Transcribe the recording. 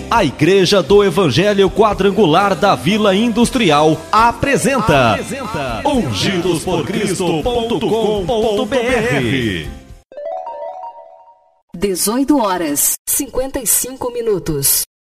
A Igreja do Evangelho Quadrangular da Vila Industrial apresenta ungidosporcristo.com.br. 18 horas, 55 minutos.